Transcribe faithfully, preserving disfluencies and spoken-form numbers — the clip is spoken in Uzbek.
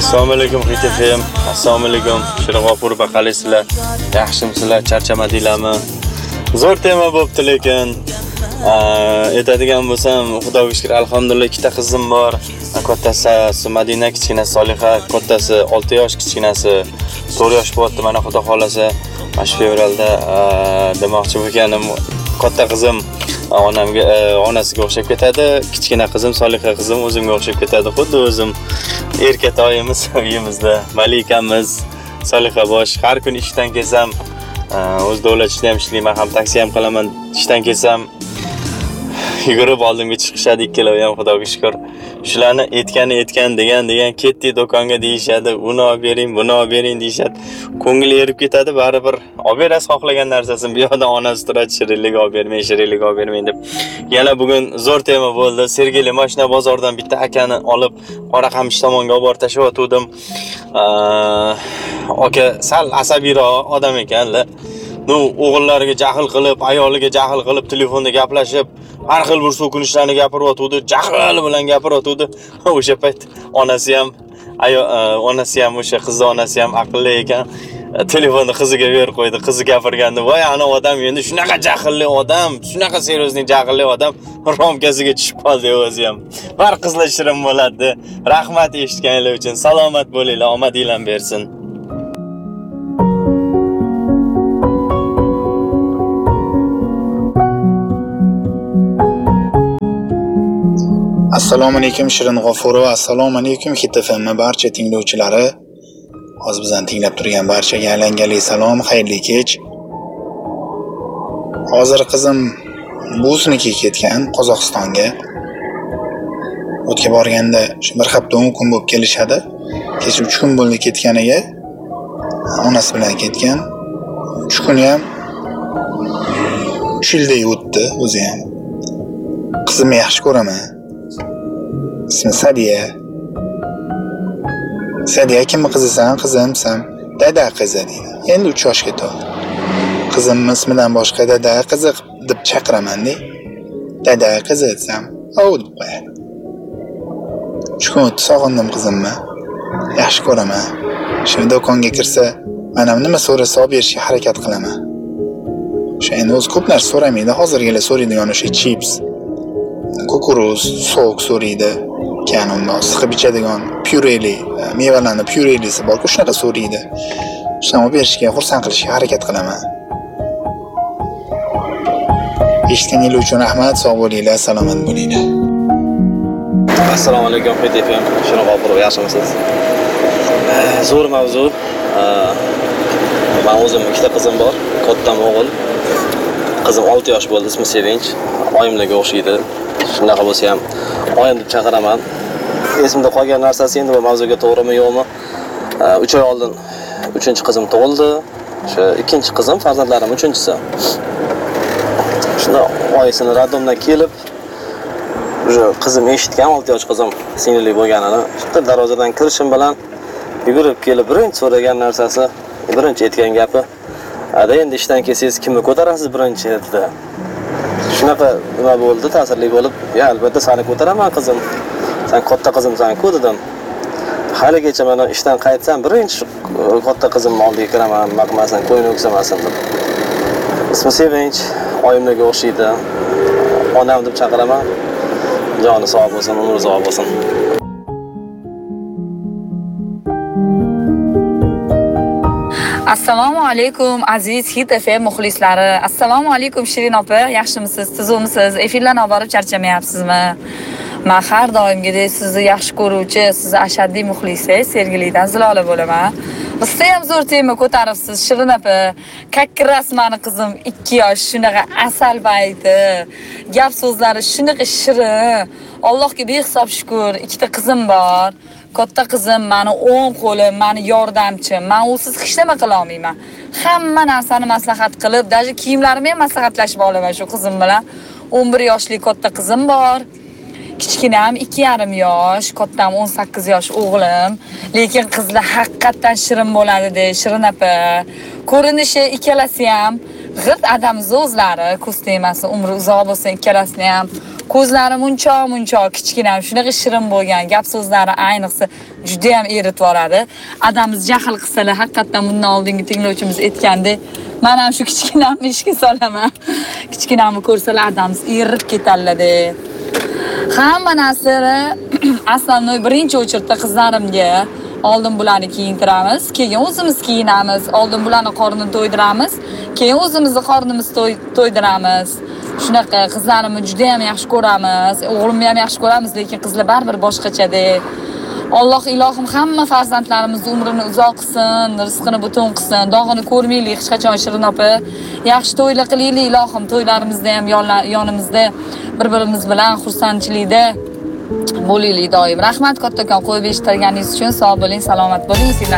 Assalomu alaykum Hit F M. Assalomu alaykum. Shirg'ofur baqalaysizlar. Yaxshimisizlar? Charchamadinglarmi? Zo'r tema bo'pti, lekin aytadigan bo'lsam, Xudoga shukr, alhamdulillah ikkita qizim bor. Kattasi Madina, kichkinasi Soliha, kattasi olti yosh, kichkinasi to'rt yosh bo'pti. Mana Xudo xolasa, mana fevralda demoqchi bo'lganim, katta qizim onamga, onasiga o'xshab ketadi. Kichkina qizim Soliha qizim o'zimga o'xshab ketadi. Xuddi o'zim erkatoyimiz uyimizda, Malikamiz, Soliha bosh. Har kun ishdan kelsam, o'z davlat ishida ham ishlayman, ham taksi ham qilaman. Ishdan kelsam yugurib oldimga chiqishadi ikkalovi ham, Xudoga shukr. Shularni aytgani aytgan degan degan ketdi do'konga deyishadi, uni olib bering, buni olib bering deyishadi. Ko'ngil erib ketadi, baribir olib berasiz xohlagan narsasini. Bu yoqda onasi turadi, shirinlik olib bermang, shirinlik olib bermang deb. Yana bugun zo'r tema bo'ldi. Sergeli mashina bozordan bitta akani olib Qoraqamish tomonga olib borib tashlayotgandim. Aka sal asabiyroq odam ekanlar. Nu o'g'illariga jahl qilib, ayoliga jahl qilib telefonda gaplashib, har xil bir so'kinishlarni gapiryotdi, jahl bilan gapiryotdi. O'sha payt onasi ham, ayo onasi ham o'sha qizi onasi ham aqlli ekan. Telefonni qiziga berib qo'ydi. Qizi gapirganda, "Voy, ana odam endi shunaqa jahlli odam, shunaqa seriozli jahlli odam romkasiga tushib qoldi o'zi ham." Bar qizlar shirin bo'ladi. Rahmat eshitganinglar uchun. Salomat bo'linglar, omadinglar bersin. Assalomu alaykum Shirin G'ofurov, assalomu alaykum Hit F M barcha tinglovchilari. Hozir bizdan tinglab turgan barchaga alangali salom, xayrli kech. Hozir qizim buvisiga ketgan Qozog'istonga. O'tga borganda shu bir hafta o'n kun bo'lib kelishadi. Kecha uch kun bo'ldi ketganiga. Onasi bilan ketgan. uch kun ham uch yilday o'tdi o'zi ham. Qizimni yaxshi ko'raman. İsmi Sadiya. Sadiya kimni qizisan? Qizimsan. Dada qizi deydi. Endi uch yoshga to'ldi. Qizimning ismidan boshqa dada qizi deb chaqiraman-da. Dada qizi desam, "O" deb qo'yadi. uch kun o'tdi, sog'indim qizimni. Yaxshi ko'raman. Shu do'konga kirsa, mana nima so'rasa olib berishga harakat qilaman. O'sha endi o'zi ko'p narsa so'ramaydi. Hozirgilar so'raydigan o'sha chips, kukuruz, sok so'raydi. Keyin undan siqib ichadigan pyureli, mevalarni pyurelisi bor-ku, shunaqa so'raydi. Shuni olib berishga, xursand qilishga harakat qilaman. Eshitganingiz uchun rahmat, sog' bo'linglar, salomat bo'linglar. Assalomu alaykum Hit F M. Shirin G'ofurov, yaxshimisiz? Zo'r mavzu. Men o'zim ikkita qizim bor, kattam o'g'il. Qizim olti yosh bo'ldi, ismi Sevinch. Oyimlarga o'xshaydi. Shunaqa bo'lsa ham oyim deb chaqiraman. Esimda qolgan narsasi endi bu mavzuga to'g'rimi yo'qmi? uch oy oldin uchinchi qizim tug'ildi. O'sha ikkinchi qizim, farzandlarim uchinchisi. Shunda oyisini radomdan kelib, o'sha qizim eshitgan, olti yosh qizim singlili bo'lganini, shu darvozadan kirishim bilan yugurib kelib birinchi so'ragan narsasi, birinchi aytgan gapi, "Ada endi ishdan kelsangiz kimni ko'tarasiz birinchi?" dedi. Shunaqa nima bo'ldi, ta'sirli bo'lib, "Ya, albatta seni ko'taraman qizim. Sen katta qizimsan-ku" dedim. Haligacha mana ishdan qaytsam, birinchi katta qizimning oldiga kiraman, maqmasan, qo'yni o'ksamasin deb. Ismi Sevinch, oyimlarga o'xshaydi. Onam deb chaqiraman. Joni sog' bo'lsin, umri uzoq bo'lsin. Assalomu alaykum aziz Hit F M muxlislari. Assalomu alaykum Shirin opa, yaxshimisiz? Tuzumisiz? Efirlarni olib borib charchamayapsizmi? Men har doimgidek sizni yaxshi ko'ruvchi, sizni ashaddiy muxlisangiz, Sergelidan Zilola bo'laman. Bizda ham zo'r tema ko'taribsiz Shirin opa. Kakkiras meni qizim ikki yosh, shunaqa asal bayti. Gap so'zlari shunaqa shirin. Allohga behisob shukr, ikkita qizim bor. Katta qizim meni o'ng qo'lim, meni yordamchim. Men usiz hech nima qila olmayman. Hamma narsani maslahat qilib, даже kiyimlarimni ham maslahatlashib olaman shu qizim bilan. o'n bir yoshli katta qizim bor. Kichkinam ikki yarim yosh, kattam o'n sakkiz yosh o'g'lim. Lekin qizlar haqiqatan shirin bo'ladi-de, Shirin opa. Ko'rinishi ikkalasi ham g'irt odam o'zlari, ko'z temasi, umri uzoq bo'lsin ikkalasini ham. Ko'zlari munchoq munchoq kichkina, shunaqa shirin bo'lgan, gap so'zlari ayniqsa juda ham eritib yoradi. Adamiz jahl qilsalar, haqiqatan bundan oldingi tinglovchimiz aytgandek, men ham shu kichkinamni ishga solaman. Kichkinamni ko'rsalar adamiz erib ketadilar-da. Hamma narsani aslan birinchi o'chirda qizlarimga oldin bularni kiyintiramiz, keyin o'zimiz kiyinamiz, oldin bularni qornini to'ydiramiz, keyin o'zimizni qornimizni to'ydiramiz. Shunaqa qizlarimni juda ham yaxshi ko'ramiz, o'g'limni ham yaxshi ko'ramiz, lekin qizlar baribir boshqachada. Alloh ilohim hamma farzandlarimizni umrini uzoq qilsin, rizqini butun qilsin, dog'ini ko'rmaylik hech qachon Shirin opa. Yaxshi to'ylar qilaylik ilohim, to'ylarimizda ham yonimizda bir-birimiz bilan xursandchilikda bo'laylik doim. Rahmat kattakon qo'yib eshittirganingiz uchun. Sog' bo'ling, salomat bo'ling, sizlar